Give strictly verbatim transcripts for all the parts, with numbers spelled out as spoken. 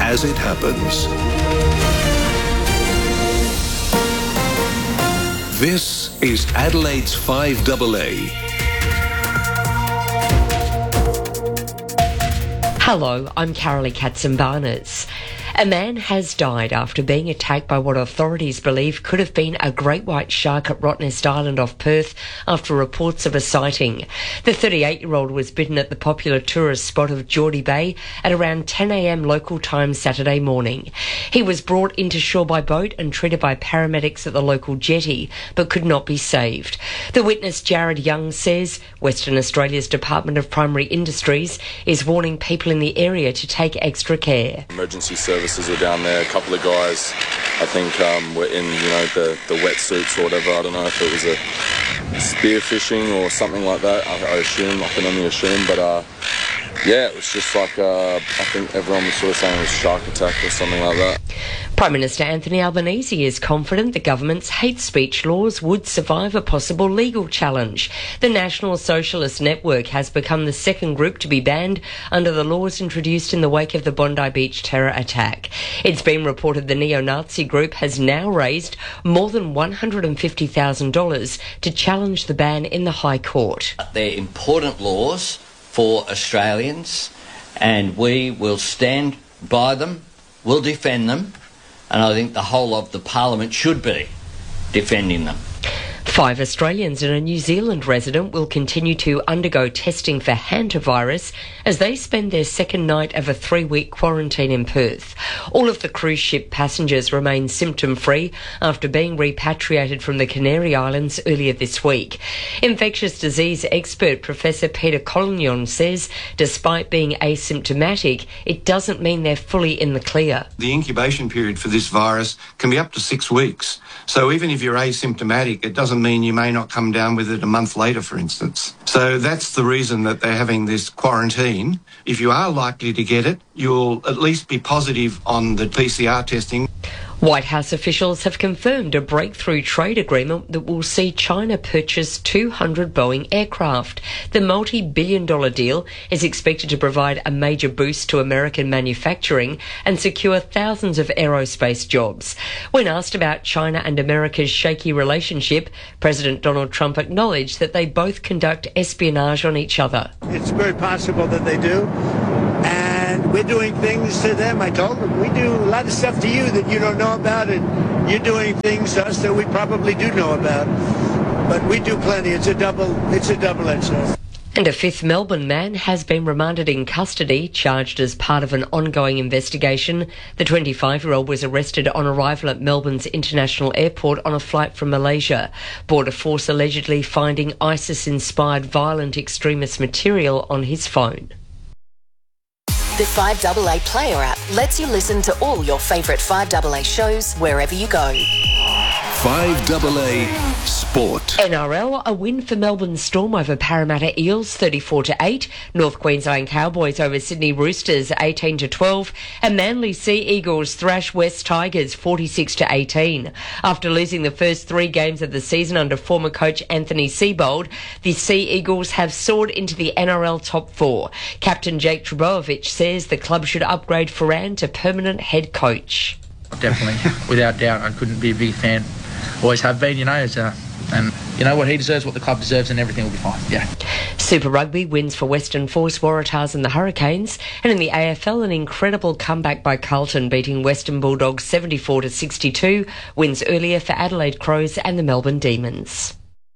as it happens. This is Adelaide's five A A. Hello, I'm Carolee Katzenbarners. A man has died after being attacked by what authorities believe could have been a great white shark at Rottnest Island off Perth after reports of a sighting. The thirty-eight-year-old was bitten at the popular tourist spot of Geordie Bay at around ten a m local time Saturday morning. He was brought into shore by boat and treated by paramedics at the local jetty, but could not be saved. The witness, Jared Young, says Western Australia's Department of Primary Industries is warning people in the area to take extra care. Emergency services were down there. A couple of guys, I think, um, were in, you know, the, the wetsuits or whatever. I don't know if it was a spear fishing or something like that. I, I assume, I can only assume, but uh, yeah, it was just like, uh, I think everyone was sort of saying it was shark attack or something like that. Prime Minister Anthony Albanese is confident the government's hate speech laws would survive a possible legal challenge. The National Socialist Network has become the second group to be banned under the laws introduced in the wake of the Bondi Beach terror attack. It's been reported the neo-Nazi group has now raised more than one hundred fifty thousand dollars to challenge the ban in the High Court. They're important laws for Australians, and we will stand by them, we'll defend them, and I think the whole of the Parliament should be defending them. Five Australians and a New Zealand resident will continue to undergo testing for hantavirus as they spend their second night of a three-week quarantine in Perth. All of the cruise ship passengers remain symptom-free after being repatriated from the Canary Islands earlier this week. Infectious disease expert Professor Peter Collignon says despite being asymptomatic, it doesn't mean they're fully in the clear. The incubation period for this virus can be up to six weeks. So even if you're asymptomatic, it doesn't mean you may not come down with it a month later, for instance. So that's the reason that they're having this quarantine. If you are likely to get it, you'll at least be positive on the P C R testing. White House officials have confirmed a breakthrough trade agreement that will see China purchase two hundred Boeing aircraft. The multi-billion dollar deal is expected to provide a major boost to American manufacturing and secure thousands of aerospace jobs. When asked about China and America's shaky relationship, President Donald Trump acknowledged that they both conduct espionage on each other. It's very possible that they do. And we're doing things to them. I told them, we do a lot of stuff to you that you don't know about, and you're doing things to us that we probably do know about. But we do plenty. It's a double, it's a double-edged sword. And a fifth Melbourne man has been remanded in custody, charged as part of an ongoing investigation. The twenty-five-year-old was arrested on arrival at Melbourne's International Airport on a flight from Malaysia. Border Force allegedly finding ISIS-inspired violent extremist material on his phone. The five A A Player app lets you listen to all your favourite five A A shows wherever you go. five A A Sport. N R L, a win for Melbourne Storm over Parramatta Eels thirty-four to eight, North Queensland Cowboys over Sydney Roosters eighteen to twelve, and Manly Sea Eagles thrash West Tigers forty-six to eighteen. After losing the first three games of the season under former coach Anthony Seibold, the Sea Eagles have soared into the N R L top four. Captain Jake Trbojevic says the club should upgrade Ferran to permanent head coach. Definitely, without doubt, I couldn't be a big fan. Always have been, you know, as a, and you know what he deserves, what the club deserves, and everything will be fine. Yeah. Super Rugby wins for Western Force, Waratahs and the Hurricanes, and in the A F L, an incredible comeback by Carlton beating Western Bulldogs seventy-four to sixty-two. Wins earlier for Adelaide Crows and the Melbourne Demons.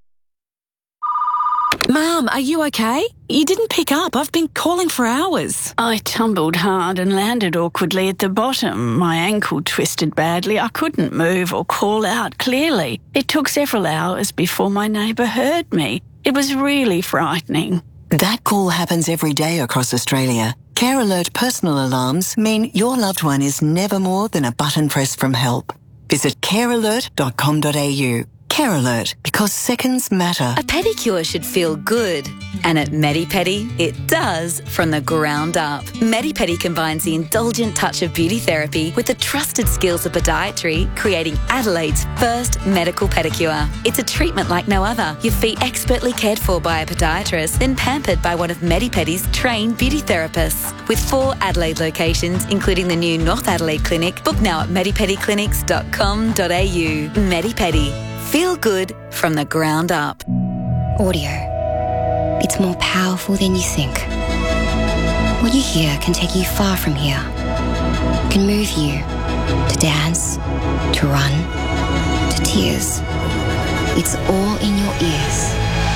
Mum, are you okay? You didn't pick up. I've been calling for hours. I tumbled hard and landed awkwardly at the bottom. My ankle twisted badly. I couldn't move or call out clearly. It took several hours before my neighbour heard me. It was really frightening. That call happens every day across Australia. Care Alert personal alarms mean your loved one is never more than a button press from help. Visit care alert dot com dot a u. Care Alert, because seconds matter. A pedicure should feel good. And at Medi-Pedi, it does from the ground up. Medi-Pedi combines the indulgent touch of beauty therapy with the trusted skills of podiatry, creating Adelaide's first medical pedicure. It's a treatment like no other. Your feet expertly cared for by a podiatrist, then pampered by one of Medi-Pedi's trained beauty therapists. With four Adelaide locations, including the new North Adelaide Clinic, book now at medipedi clinics dot com dot a u. Medi-Pedi. Feel good from the ground up. Audio. It's more powerful than you think. What you hear can take you far from here. It can move you to dance, to run, to tears. It's all in your ears.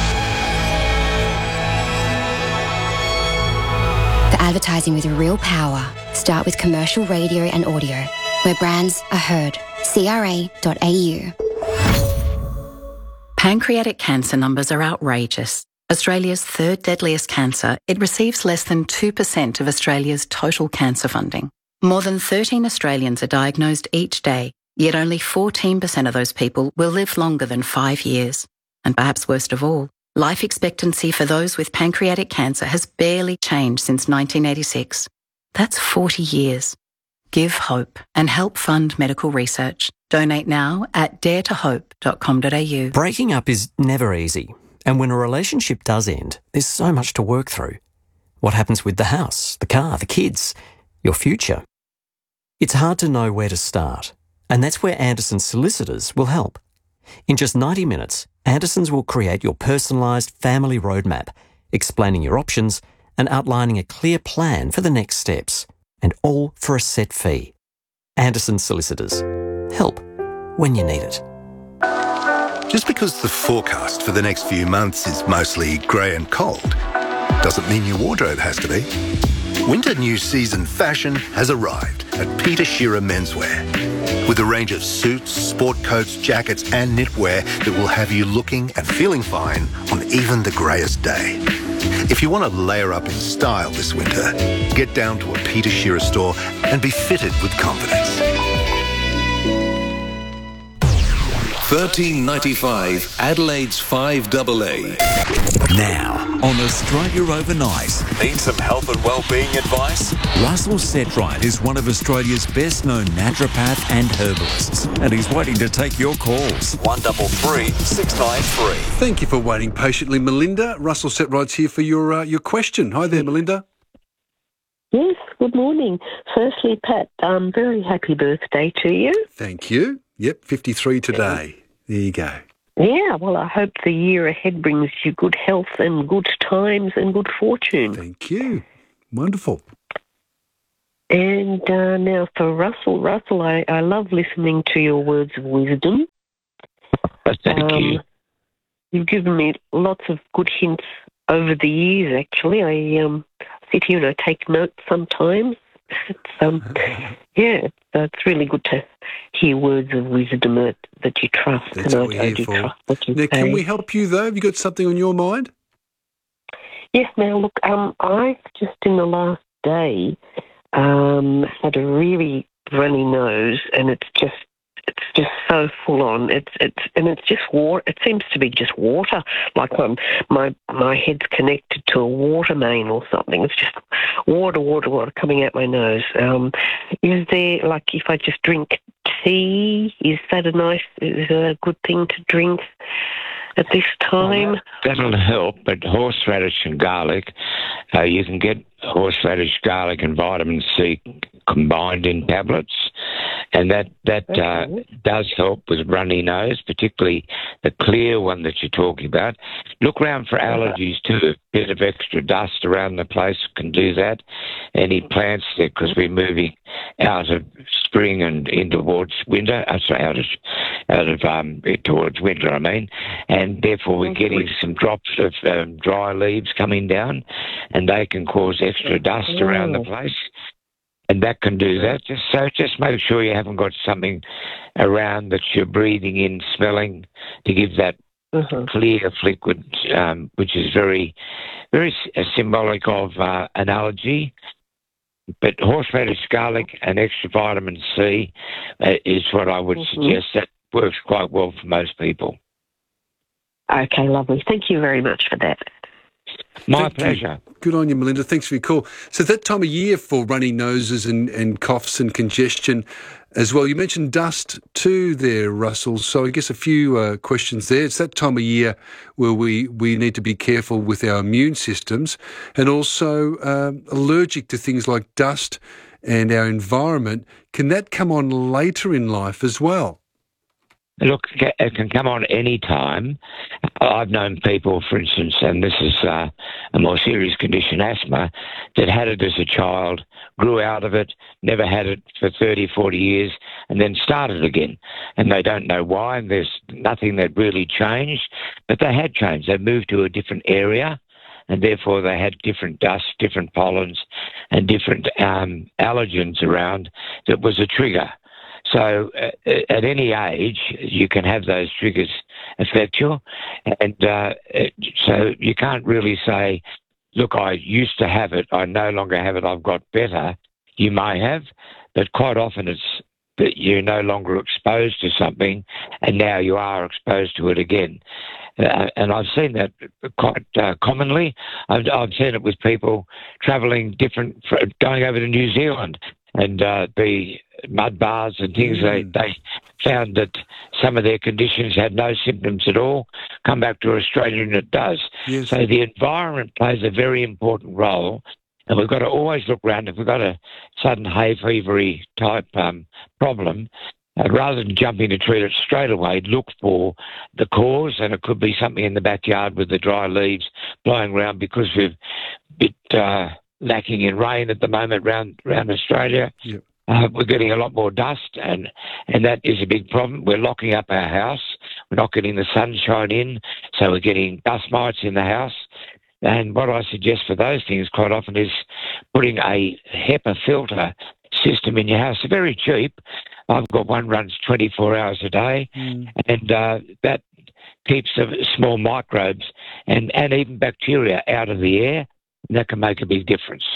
For advertising with real power, start with commercial radio and audio, where brands are heard. c r a dot a u. Pancreatic cancer numbers are outrageous. Australia's third deadliest cancer, it receives less than two percent of Australia's total cancer funding. More than thirteen Australians are diagnosed each day, yet only fourteen percent of those people will live longer than five years. And perhaps worst of all, life expectancy for those with pancreatic cancer has barely changed since nineteen eighty-six. That's forty years. Give hope and help fund medical research. Donate now at dare to hope dot com dot a u. Breaking up is never easy. And when a relationship does end, there's so much to work through. What happens with the house, the car, the kids, your future? It's hard to know where to start. And that's where Anderson Solicitors will help. In just ninety minutes, Andersons will create your personalised family roadmap, explaining your options and outlining a clear plan for the next steps. And all for a set fee. Anderson Solicitors. Help when you need it. Just because the forecast for the next few months is mostly grey and cold doesn't mean your wardrobe has to be. Winter new season fashion has arrived at Peter Shearer Menswear. With a range of suits, sport coats, jackets and knitwear that will have you looking and feeling fine on even the greyest day. If you want to layer up in style this winter, get down to a Peter Shearer store and be fitted with confidence. thirteen ninety-five Adelaide's five double A. Now, on Australia Overnight. Need some health and wellbeing advice? Russell Setright is one of Australia's best-known naturopath and herbalists, and he's waiting to take your calls. one double three six nine three. Thank you for waiting patiently, Melinda. Russell Setright's here for your uh, your question. Hi there, Melinda. Yes, good morning. Firstly, Pat, um, very happy birthday to you. Thank you. Yep, fifty-three today. There you go. Yeah, well, I hope the year ahead brings you good health and good times and good fortune. Thank you. Wonderful. And uh, now for Russell. Russell, I, I love listening to your words of wisdom. Thank um, you. You've given me lots of good hints over the years, actually. I um, sit here and I take notes sometimes. It's, um, yeah, so it's really good to hear words of wisdom that, that you trust. That's and what I, we're I here for. Trust what you now, say. Can we help you, though? Have you got something on your mind? Yes, now, look, um, I've just in the last day um, had a really runny nose, and it's just it's just so full on. It's it's and it's just water. It seems to be just water. Like I'm, my my head's connected to a water main or something. It's just water, water, water coming out my nose. Um, is there like if I just drink tea? Is that a nice? Is that a good thing to drink at this time? Well, that'll help. But horseradish and garlic, uh, you can get horseradish, garlic, and vitamin C combined in tablets. And that, that okay. uh, does help with runny nose, particularly the clear one that you're talking about. Look around for allergies too. A bit of extra dust around the place can do that. Any plants there, because we're moving out of spring and in towards winter, uh, sorry, out of, out of um, towards winter, I mean. And therefore we're getting some drops of um, dry leaves coming down, and they can cause extra dust around the place. And that can do that. Just so just make sure you haven't got something around that you're breathing in, smelling, to give that uh-huh. clear liquid, um, which is very, very symbolic of uh, an allergy. But horseradish, garlic, and extra vitamin C uh, is what I would mm-hmm. suggest. That works quite well for most people. Okay, lovely. Thank you very much for that. My Thank pleasure. You. Good on you, Melinda. Thanks for your call. So that time of year for runny noses and, and coughs and congestion as well. You mentioned dust too there, Russell. So I guess a few uh, questions there. It's that time of year where we, we need to be careful with our immune systems and also um, allergic to things like dust and our environment. Can that come on later in life as well? Look, it can come on any time. I've known people, for instance, and this is uh, a more serious condition, asthma, that had it as a child, grew out of it, never had it for thirty, forty years, and then started again. And they don't know why, and there's nothing that really changed, but they had changed. They moved to a different area, and therefore they had different dust, different pollens, and different um, allergens around that was a trigger. So uh, at any age, you can have those triggers affect you. And uh, so you can't really say, look, I used to have it, I no longer have it, I've got better. You may have, but quite often it's that you're no longer exposed to something and now you are exposed to it again. Uh, and I've seen that quite uh, commonly. I've, I've seen it with people travelling different, going over to New Zealand. And uh, the mud bars and things, mm. they, they found that some of their conditions had no symptoms at all. Come back to Australia and it does. Yes. So the environment plays a very important role. And we've got to always look around. If we've got a sudden hay fevery type um, problem, uh, rather than jumping to treat it straight away, look for the cause. And it could be something in the backyard with the dry leaves blowing around because we've bit... Uh, lacking in rain at the moment around, around Australia. Yep. Uh, we're getting a lot more dust, and, and that is a big problem. We're locking up our house. We're not getting the sunshine in, so we're getting dust mites in the house. And what I suggest for those things quite often is putting a HEPA filter system in your house. They're very cheap. I've got one runs twenty-four hours a day, mm. and uh, that keeps the small microbes and, and even bacteria out of the air. And that can make a big difference.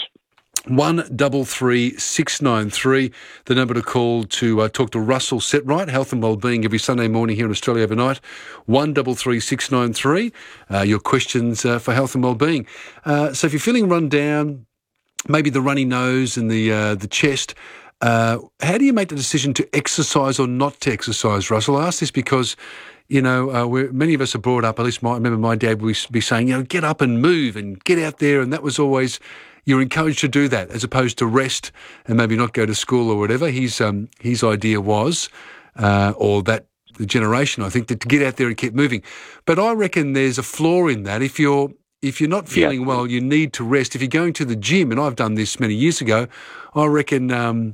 One double three six nine three, the number to call to uh, talk to Russell Setright, Health and Wellbeing, every Sunday morning here in Australia overnight. One double three six nine three. Uh, your questions uh, for health and wellbeing. Uh, so if you're feeling run down, maybe the runny nose and the uh, the chest. Uh, how do you make the decision to exercise or not to exercise, Russell? I ask this because, you know, uh, we're, many of us are brought up, at least my, I remember my dad would be saying, you know, get up and move and get out there. And that was always, you're encouraged to do that as opposed to rest and maybe not go to school or whatever. His, um, his idea was, uh, or that the generation, I think, that to get out there and keep moving. But I reckon there's a flaw in that. If you're, if you're not feeling yeah. well, you need to rest. If you're going to the gym, and I've done this many years ago, I reckon, um,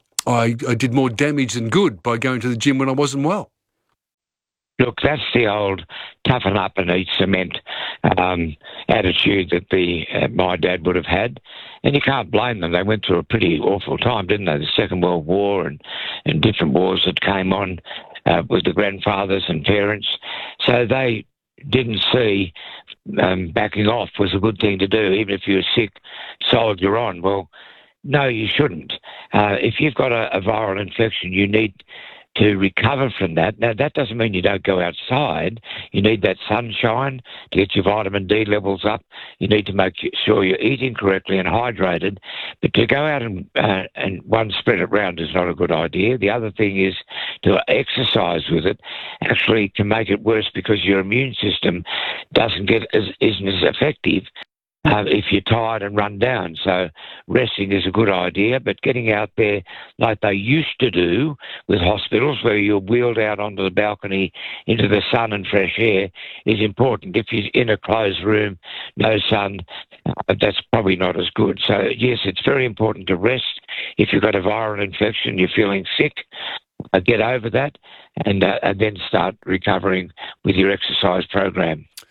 I, I did more damage than good by going to the gym when I wasn't well. Look, that's the old toughen up and eat cement um, attitude that the uh, my dad would have had. And you can't blame them. They went through a pretty awful time, didn't they? The Second World War and, and different wars that came on uh, with the grandfathers and parents. So they didn't see um, backing off was a good thing to do, even if you were sick, soldier on. Well, no, you shouldn't. Uh, if you've got a, a viral infection, you need to recover from that. Now, that doesn't mean you don't go outside. You need that sunshine to get your vitamin D levels up. You need to make sure you're eating correctly and hydrated. But to go out and, uh, and one, spread it around is not a good idea. The other thing is to exercise with it actually can make it worse because your immune system doesn't get as, isn't as effective. Uh, if you're tired and run down. So resting is a good idea, but getting out there like they used to do with hospitals where you're wheeled out onto the balcony into the sun and fresh air is important. If you're in a closed room, no sun, uh, that's probably not as good. So yes, it's very important to rest. If you've got a viral infection, you're feeling sick, uh, get over that and, uh, and then start recovering with your exercise program.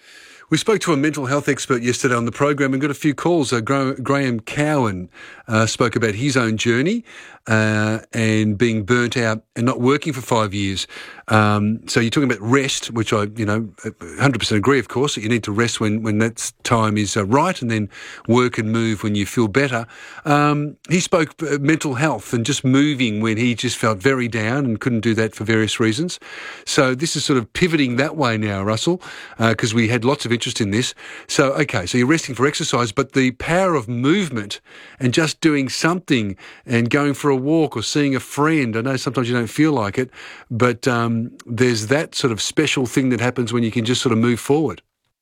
We spoke to a mental health expert yesterday on the program and got a few calls. Uh, Gra- Graham Cowan uh, spoke about his own journey uh, and being burnt out and not working for five years. Um, so you're talking about rest, which I, you know, one hundred percent agree, of course, that you need to rest when, when that time is uh, right, and then work and move when you feel better. Um, he spoke uh, mental health and just moving when he just felt very down and couldn't do that for various reasons. So this is sort of pivoting that way now, Russell, because uh, we had lots of interest in this. So, okay, so you're resting for exercise, but the power of movement and just doing something and going for a walk or seeing a friend, I know sometimes you don't feel like it, but um, there's that sort of special thing that happens when you can just sort of move forward.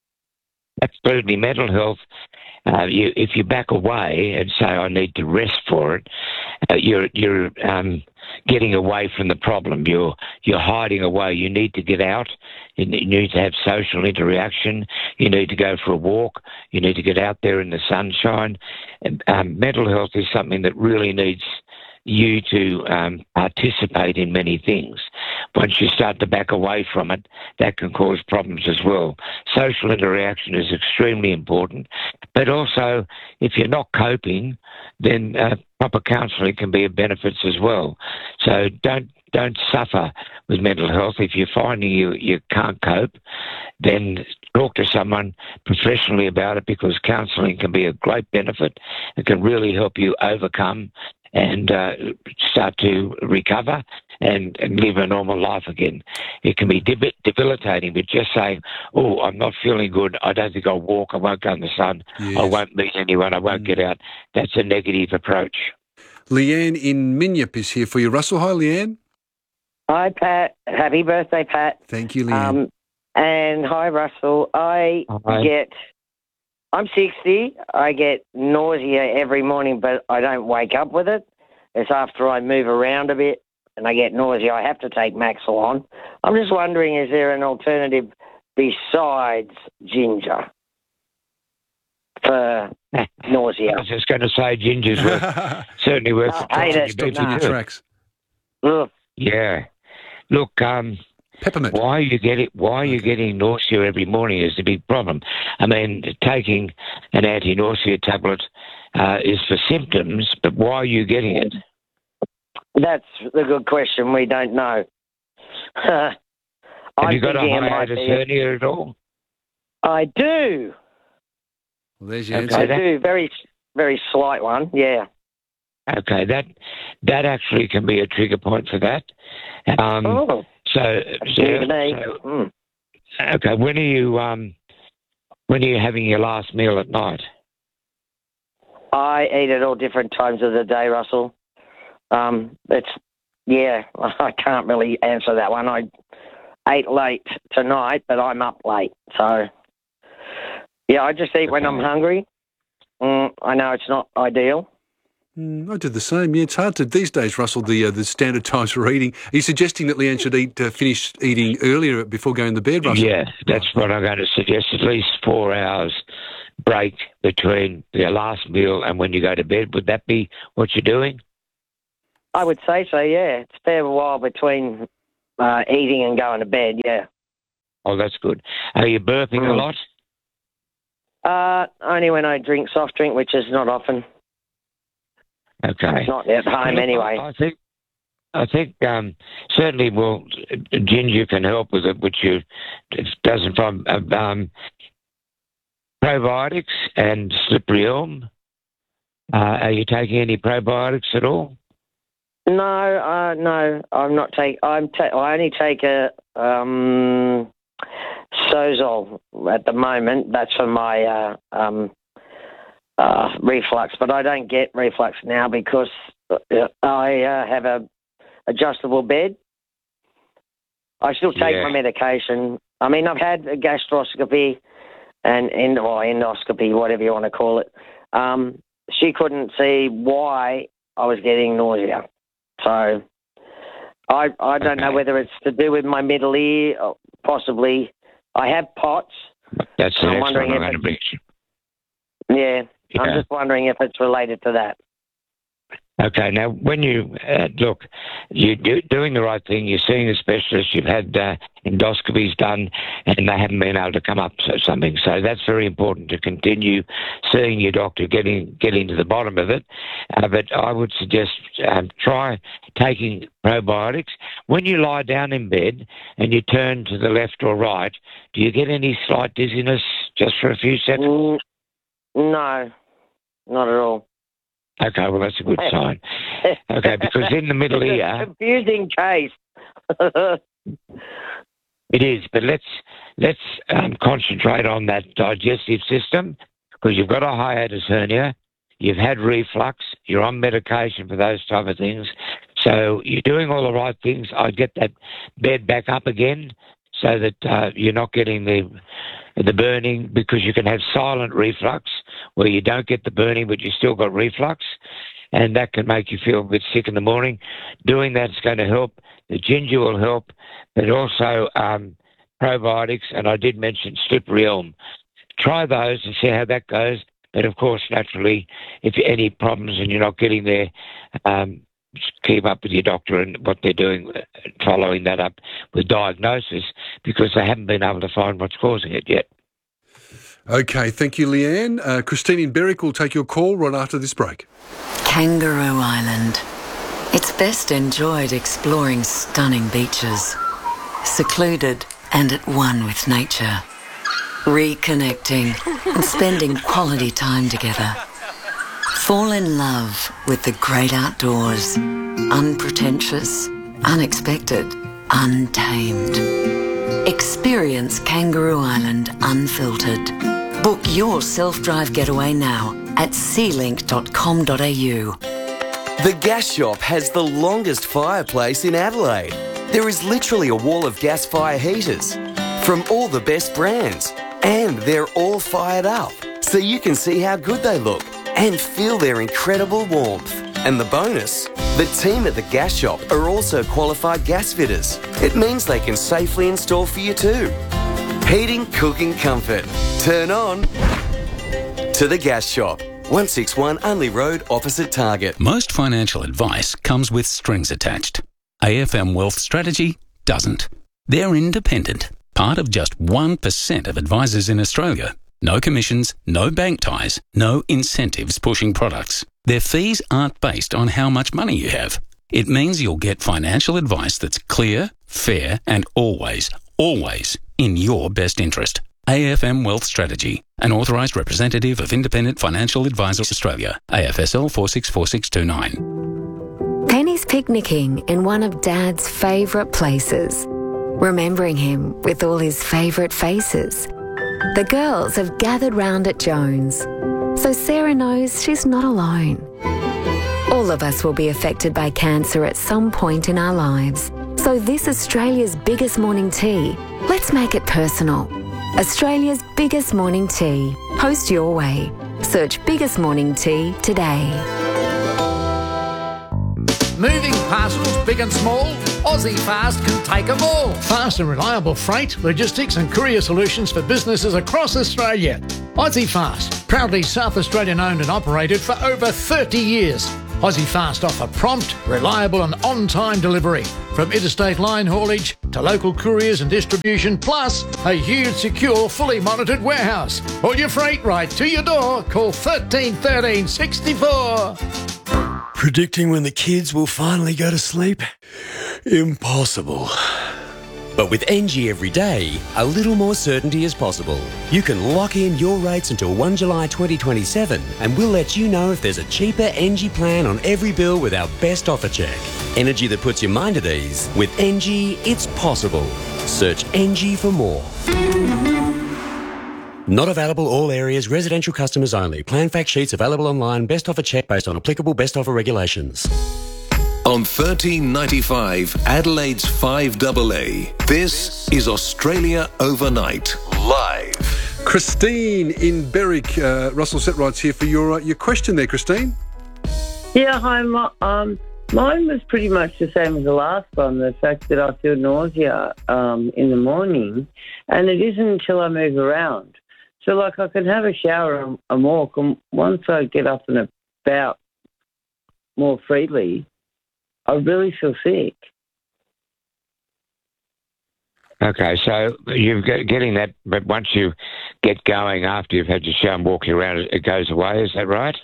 Absolutely. Mental health, uh, you, if you back away and say, I need to rest for it, uh, you're you're um, getting away from the problem. You're you're hiding away. You need to get out. You need to have social interaction. You need to go for a walk. You need to get out there in the sunshine. And, um, mental health is something that really needs you to um, participate in many things. Once you start to back away from it, that can cause problems as well. Social interaction is extremely important, but also if you're not coping, then uh, proper counselling can be of benefits as well. So don't don't suffer with mental health. If you're finding you, you can't cope, then talk to someone professionally about it, because counselling can be a great benefit. It can really help you overcome and uh, start to recover and, and live a normal life again. It can be deb- debilitating, but just saying, oh, I'm not feeling good, I don't think I'll walk, I won't go in the sun, yes. I won't meet anyone, I won't mm. get out. That's a negative approach. Leanne in Minyip is here for you. Russell, hi, Leanne. Hi, Pat. Happy birthday, Pat. Thank you, Leanne. Um, and hi, Russell. I hi. get... I'm sixty. I get nausea every morning, but I don't wake up with it. It's after I move around a bit and I get nausea. I have to take Maxolon. I'm just wondering, is there an alternative besides ginger for nausea? I was just going to say ginger's worth, certainly worth I trying. hate it. You beat me to it. Tracks. Ugh. Yeah. Look, um... Peppermint. Why are you getting why are you getting nausea every morning is the big problem. I mean, taking an anti-nausea tablet uh, is for symptoms, but why are you getting it? That's a good question. We don't know. Have I'm you got a thinking it might hiatus be- hernia at all? I do. Well, there's your Okay, answer. I that- do. Very, very slight one. Yeah. Okay, that that actually can be a trigger point for that. Um, oh. So, That's so, new to me. so- Mm. okay, when are you um, when are you having your last meal at night? I eat at all different times of the day, Russell. Um, it's yeah. I can't really answer that one. I ate late tonight, but I'm up late, so yeah. I just eat Okay. when I'm hungry. Mm, I know it's not ideal. Mm, I did the same. Yeah, it's hard to these days, Russell. The uh, the standard times for eating. Are you suggesting that Leanne should eat uh, finish eating earlier before going to bed, Russell? Yeah, that's what I'm going to suggest. At least four hours break between your last meal and when you go to bed. Would that be what you're doing? I would say so. Yeah, it's a fair while between uh, eating and going to bed. Yeah. Oh, that's good. Are you burping Mm. a lot? Uh, only when I drink soft drink, which is not often. Okay. Not at home anyway. I think, I think um, certainly, well, ginger can help with it, which you it doesn't from um, probiotics and slippery elm. Uh, are you taking any probiotics at all? No, uh, no, I'm not take. I'm ta- I only take a um, Sozol at the moment. That's for my uh, um, uh, reflux, but I don't get reflux now because I uh, have a adjustable bed. I still take Yeah. my medication. I mean, I've had a gastroscopy and endo- or endoscopy, whatever you want to call it. Um, she couldn't see why I was getting nausea. So I I don't know Okay. whether it's to do with my middle ear, or possibly. I have POTS. That's the I'm next wondering one I'm if going to it's- mention. Yeah, I'm Yeah. just wondering if it's related to that. Okay, now when you uh, look, you're doing the right thing. You're seeing a specialist. You've had uh, endoscopies done, and they haven't been able to come up with something. So that's very important to continue seeing your doctor, getting getting to the bottom of it. Uh, but I would suggest um, try taking probiotics. When you lie down in bed and you turn to the left or right, do you get any slight dizziness just for a few seconds? Mm, no, not at all. Okay, well, that's a good sign. Okay, because in the middle it's ear... a confusing case. It is, but let's let's um, concentrate on that digestive system, because you've got a hiatus hernia, you've had reflux, you're on medication for those type of things, so you're doing all the right things. I'd get that bed back up again so that uh, you're not getting the the burning, because you can have silent reflux where you don't get the burning but you still got reflux, and that can make you feel a bit sick in the morning. Doing that is going to help. The ginger will help, but also um, probiotics, and I did mention slippery elm. Try those and see how that goes. But of course, naturally, if any problems and you're not getting there, um, keep up with your doctor and what they're doing, following that up with diagnosis, because they haven't been able to find what's causing it yet. Okay, thank you, Leanne. Uh, Christine in Berwick will take your call right after this break. Kangaroo Island. It's best enjoyed exploring stunning beaches, secluded and at one with nature, reconnecting and spending quality time together. Fall in love with the great outdoors, unpretentious, unexpected, untamed. Experience Kangaroo Island unfiltered. Book your self-drive getaway now at sea link dot com dot a u. The Gas Shop has the longest fireplace in Adelaide. There is literally a wall of gas fire heaters from all the best brands, and they're all fired up, so you can see how good they look and feel their incredible warmth. And the bonus, the team at the Gas Shop are also qualified gas fitters. It means they can safely install for you too. Heating, cooking, comfort. Turn on to the Gas Shop. one sixty-one Unley Road, opposite Target. Most financial advice comes with strings attached. A F M Wealth Strategy doesn't. They're independent, part of just one percent of advisors in Australia. No commissions, no bank ties, no incentives pushing products. Their fees aren't based on how much money you have. It means you'll get financial advice that's clear, fair, and always, always in your best interest. A F M Wealth Strategy, an authorised representative of Independent Financial Advisors Australia, A F S L four six four six two nine. Penny's picnicking in one of Dad's favourite places, remembering him with all his favourite faces. The girls have gathered round at Jones, so Sarah knows she's not alone. All of us will be affected by cancer at some point in our lives, so this Australia's biggest morning tea, let's make it personal. Australia's biggest morning tea. Post your way. Search Biggest Morning Tea today. Moving parcels big and small, Aussie Fast can take them all. Fast and reliable freight, logistics and courier solutions for businesses across Australia. Aussie Fast, proudly South Australian owned and operated for over thirty years. Aussie Fast offer prompt, reliable and on-time delivery, from interstate line haulage to local couriers and distribution, plus a huge, secure, fully monitored warehouse. All your freight right to your door. Call thirteen thirteen sixty-four. Predicting when the kids will finally go to sleep? Impossible. But with N G Everyday, a little more certainty is possible. You can lock in your rates until the first of July twenty twenty-seven, and we'll let you know if there's a cheaper N G plan on every bill with our best offer check. Energy that puts your mind at ease. With N G, it's possible. Search N G for more. Not available all areas, residential customers only. Plan fact sheets available online. Best offer check based on applicable best offer regulations. On thirteen ninety-five, Adelaide's five double A, this is Australia Overnight, live. Christine in Berwick, uh, Russell Setright's here for your uh, your question there, Christine. Yeah, hi. My, um, mine was pretty much the same as the last one, the fact that I feel nausea um, in the morning, and it isn't until I move around. So, like, I can have a shower and, and walk, and once I get up and about, more freely, I really feel sick. Okay, so you're getting that, but once you get going after you've had your shower and walking around, it goes away. Is that right?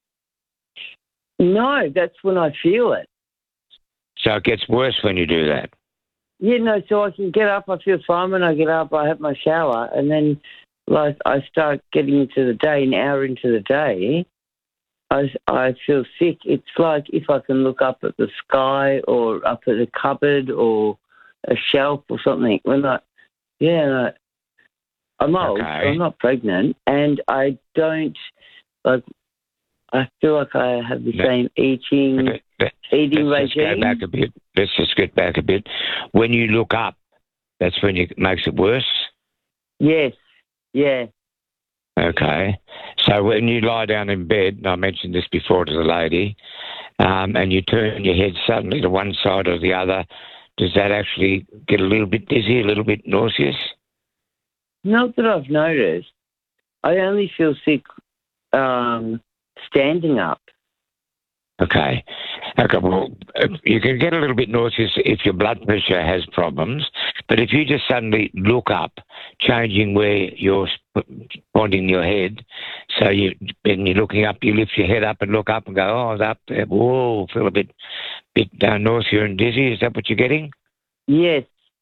No, that's when I feel it. So it gets worse when you do that? Yeah, no, so I can get up, I feel fine when I get up, I have my shower, and then like I start getting into the day, an hour into the day, I, I feel sick. It's like if I can look up at the sky or up at a cupboard or a shelf or something. When I, yeah, no, I'm old, Okay. so I'm not pregnant, and I don't, like, I feel like I have the No. same eating, eating Let's just go regime. back a bit. Let's just get back a bit. When you look up, that's when you, it makes it worse? Yes, yeah. Okay. So when you lie down in bed, and I mentioned this before to the lady, um, and you turn your head suddenly to one side or the other, does that actually get a little bit dizzy, a little bit nauseous? Not that I've noticed. I only feel sick um, standing up. Okay. Okay, well, uh, you can get a little bit nauseous if your blood pressure has problems, but if you just suddenly look up, changing where you're sp- pointing your head, so you, when you're looking up, you lift your head up and look up and go, oh, it's up there, whoa, feel a bit, bit uh, nausea and dizzy. Is that what you're getting? Yes.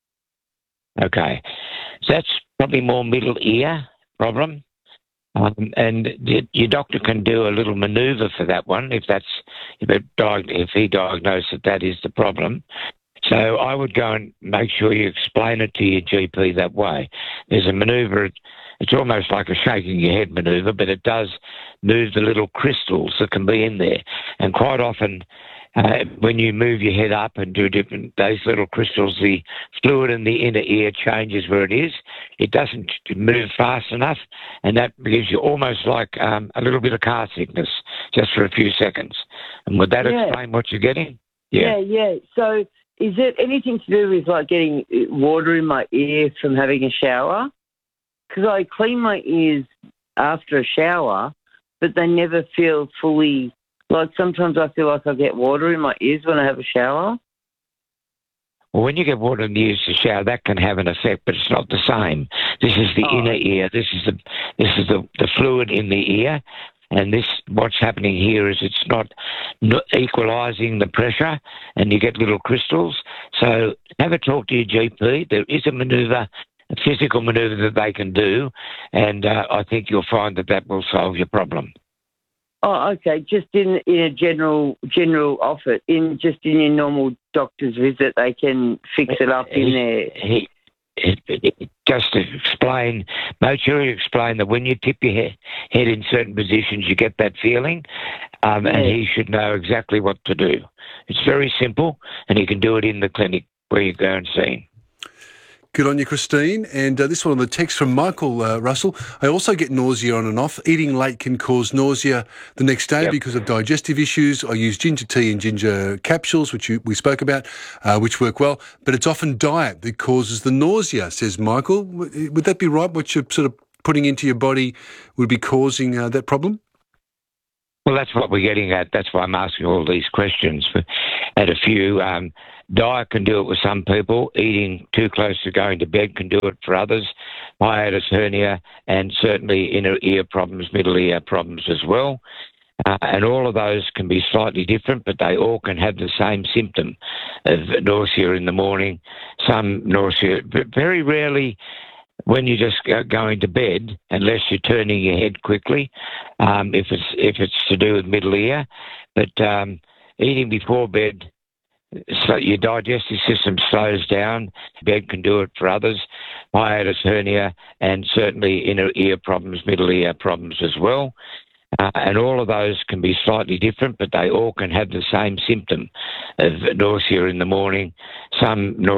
Okay. So that's probably more middle ear problem. Um, and the, your doctor can do a little manoeuvre for that one if that's if, it diag- if he diagnosed that that is the problem. So I would go and make sure you explain it to your G P that way. There's a manoeuvre. It's almost like a shaking your head manoeuvre, but it does move the little crystals that can be in there. And quite often, uh, when you move your head up and do different, those little crystals, the fluid in the inner ear changes where it is. It doesn't move fast enough, and that gives you almost like um, a little bit of car sickness just for a few seconds. And would that Yeah. explain what you're getting? Yeah, yeah. So is it anything to do with like getting water in my ear from having a shower? Because I clean my ears after a shower, but they never feel fully, like sometimes I feel like I get water in my ears when I have a shower. Well, when you get water in the ears to shower, that can have an effect, but it's not the same. This is the Oh. inner ear. This is the this is the, the fluid in the ear, and this what's happening here is it's not, not equalising the pressure, and you get little crystals. So have a talk to your G P. There is a manoeuvre, a physical manoeuvre that they can do, and uh, I think you'll find that that will solve your problem. Oh, okay. Just in in a general general office, in just in your normal doctor's visit, they can fix it up in there. He, he, he, just to explain, make sure you explain that when you tip your head, head in certain positions, you get that feeling, um, and he should know exactly what to do. It's very simple, and he can do it in the clinic where you go and see him. Good on you, Christine. And uh, this one on the text from Michael uh, Russell. I also get nausea on and off. Eating late can cause nausea the next day Yep. because of digestive issues. I use ginger tea and ginger capsules, which you, we spoke about, uh, which work well. But it's often diet that causes the nausea, says Michael. W- Would that be right? What you're sort of putting into your body would be causing uh, that problem? Well, that's what we're getting at. That's why I'm asking all these questions. At a few, um, diet can do it with some people. Eating too close to going to bed can do it for others. Hiatus hernia and certainly inner ear problems, middle ear problems as well. Uh, and all of those can be slightly different, but they all can have the same symptom of nausea in the morning. Some nausea, but very rarely when you're just go- going to bed, unless you're turning your head quickly, um, if it's if it's to do with middle ear. But um, eating before bed, so your digestive system slows down. Bed can do it for others. Hiatus hernia and certainly inner ear problems, middle ear problems as well. Uh, and all of those can be slightly different, but they all can have the same symptom of nausea in the morning. Some nausea